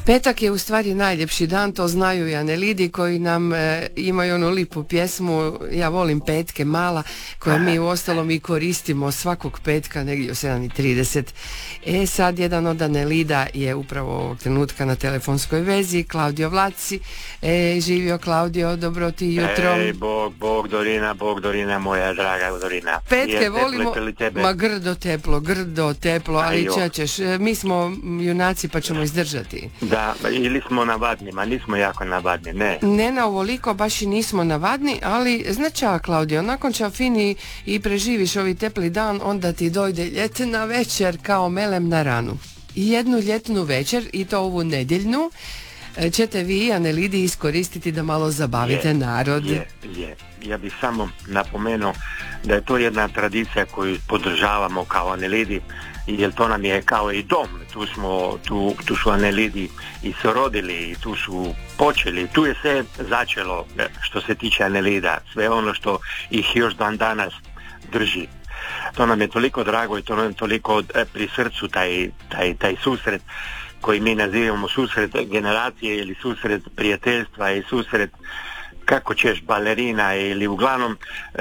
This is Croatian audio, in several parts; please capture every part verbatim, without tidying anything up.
Petak je u stvari najljepši dan, to znaju i Anelidi koji nam e, imaju onu lipu pjesmu Ja volim petke mala, koju mi u ostalom i koristimo svakog petka negdje u sedam i trideset. E sad jedan od Anelida je upravo ovog trenutka na telefonskoj vezi, Klaudio Vlaci. E, živio Klaudio, dobro ti jutro. Ej, Bog, Bog Dorina, Bog Dorina, moja draga Dorina. Petke je volimo, ma grdo teplo, grdo teplo, ali čećeš, mi smo junaci pa ćemo izdržati. Da, ili smo navadni, ma nismo jako navadni, ne. Ne na ovoliko, baš i nismo navadni, ali znača, Klaudio, nakon što fini i preživiš ovi tepli dan, onda ti dojde ljetna večer kao melem na ranu. I jednu ljetnu večer, i to ovu nedjeljnu, ćete vi, Anelidi, iskoristiti da malo zabavite je, narod. Je, je. Ja bih samo napomenuo da je to jedna tradicija koju podržavamo kao Anelidi, jer to nam je kao i dom. Tu smo, tu, tu su Anelidi i se rodili i tu su počeli. Tu je sve začelo što se tiče Anelida, sve ono što ih još dan danas drži. To nam je toliko drago i to nam je toliko pri srcu taj, taj, taj susret koji mi nazivamo susret generacije ili susret prijateljstva i susret kako ćeš balerina ili uglavnom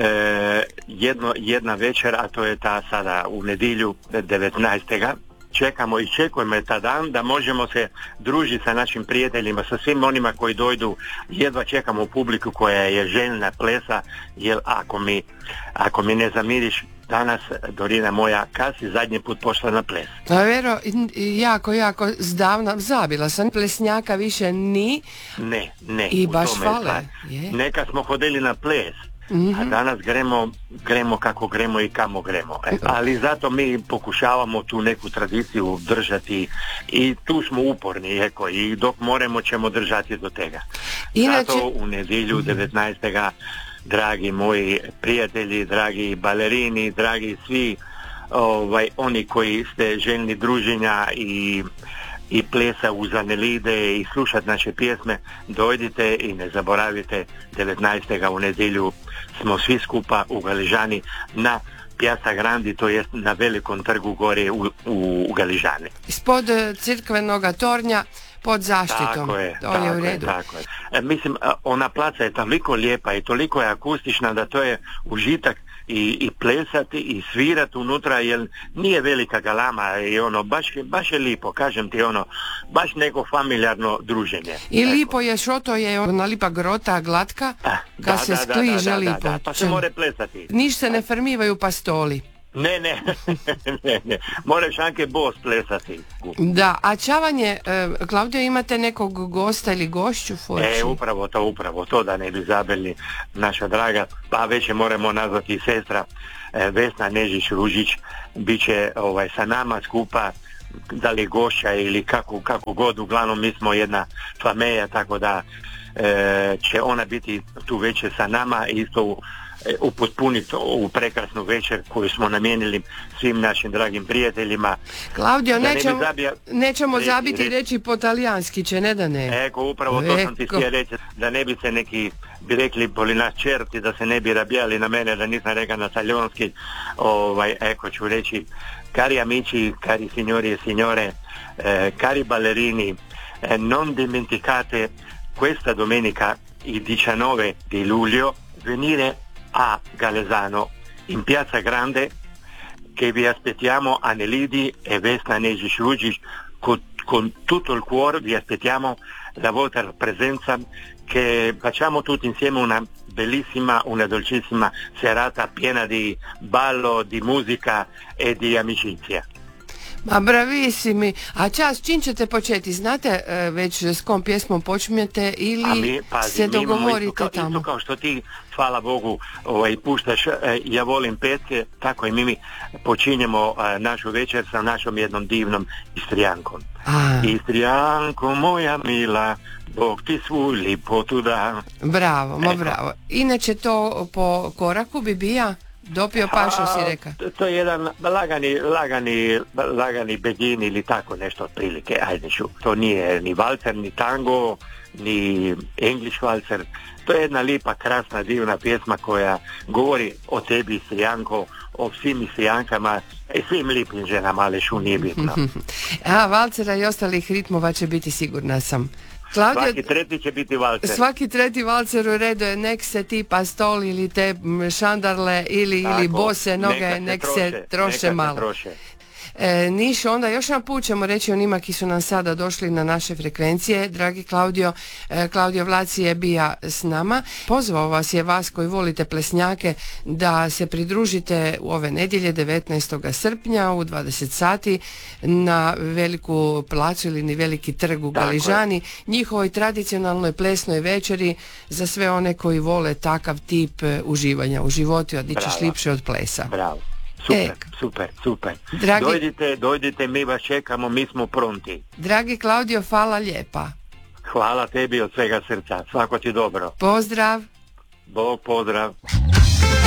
e, jedno, jedna večer, a to je ta sada u nedjelju devetnaestog čekamo i čekujemo ta dan da možemo se družiti sa našim prijateljima, sa svim onima koji dojdu, jedva čekamo publiku koja je željna plesa, jer ako mi, ako mi ne zamiriš danas, Dorina moja, kad si zadnji put pošla na ples? A vero, jako, jako zdavna, zabila sam plesnjaka više ni. Ne, ne. I baš fale. Neka smo hodili na ples, mm-hmm. a danas gremo, gremo kako gremo i kamo gremo. E, ali zato mi pokušavamo tu neku tradiciju držati i tu smo uporni, eko, i dok moramo ćemo držati do tega. Inače... Zato u nedjelju devetnaestog dragi moji prijatelji, dragi balerini, dragi svi ovaj, oni koji ste željni druženja i, i plesa uz Anelide i slušati naše pjesme, dojdite i ne zaboravite devetnaestog u nedjelju smo svi skupa u Galižani na Piazza Grandi, to jest na velikom trgu gore u, u, u Galižani. Ispod crkvenoga tornja, pod zaštitom. Tako je, to tako je u redu. Je, tako je. E, mislim, ona placa je toliko lijepa i toliko je akustična da to je užitak i, i plesati i svirati unutra, jer nije velika galama i ono, baš, baš je lipo, kažem ti, ono, baš neko familijarno druženje. I Eko. Lipo je što to je ona lipa grota glatka, da, kad da, se da, skliže da, da, lipo. Da, da, pa se more plesati. Niš se ne fermivaju pastoli. Ne, ne, ne, ne, moraš anke bos plesati. Da, a čavanje, e, Klaudio, imate nekog gosta ili gošću? Forči? E, upravo to, upravo to, da ne bi zabili naša draga, pa već je moramo nazvati sestra e, Vesna Nežić-Ružić, bit će ovaj, sa nama skupa, da li gošća ili kako, kako god, uglavnom mi smo jedna fameja, tako da e, će ona biti tu večer sa nama, isto u upotpuniti ovu prekrasnu večer koju smo namijenili svim našim dragim prijateljima. Klaudio, ne nećemo, zabija... nećemo reći, zabiti reći. reći po talijanski, će ne da ne. Eko, upravo to sam ti htio reći, da ne bi se neki bi rekli boli nas čerti, da se ne bi rabijali na mene, da nisam rekao na talijanski. Ovaj, eko ću reći, cari amici, cari signori e signore, eh, cari ballerini, eh, non dimenticate questa domenica il diciannove di luglio venire a Galesano in Piazza Grande, che vi aspettiamo Anelidi e Vesna Nežić-Ružić con, con tutto il cuore, vi aspettiamo la vostra presenza, che facciamo tutti insieme una bellissima, una dolcissima serata piena di ballo, di musica e di amicizia. Ma bravissimi, a čas, čim ćete početi, znate e, već s kom pjesmom počmete ili mi, pazi, se dogovorite isto kao, tamo? Isto kao što ti, hvala Bogu, ovaj, puštaš e, Ja volim petke, tako i mi, mi počinjemo e, našu večer sa našom jednom divnom Istrijankom. A. Istrijanko moja mila, Bog ti svoj lipotu da. Bravo, ma bravo. Inače to po koraku bi bija? Dopio pašo si reka. To, to je jedan lagani, lagani, lagani begin ili tako nešto otprilike, ajde ću. To nije ni valcer, ni tango, ni English valcer. To je jedna lipa, krasna, divna pjesma koja govori o tebi, Istrijanko, o svim Istrijankama i svim lipim ženama, ali šu nije bitno. A valcera i ostalih ritmova će biti, sigurna sam. Klaudio, svaki treti će biti valcer. Svaki treti valcer u redu je, nek se ti pastol ili te šandarle ili, ili bose noge, nek se troše, troše malo. Troše. E, Niš, onda još jedan put ćemo reći onima ki su nam sada došli na naše frekvencije. Dragi Klaudio, e, Klaudio Vlaci je bija s nama. Pozvao vas je, vas koji volite plesnjake, da se pridružite u ove nedjelje devetnaestog srpnja u dvadeset sati na veliku placu ili veliki trg u Galižani, njihovoj tradicionalnoj plesnoj večeri za sve one koji vole takav tip uživanja u životu, a di ćeš lipše od plesa. Bravo. Super, e, super, super. Dragi, dojdite, dojdite, mi vas čekamo, mi smo pronti. Dragi Klaudio, hvala lijepa. Hvala tebi od svega srca, svako ti dobro. Pozdrav. Bog pozdrav.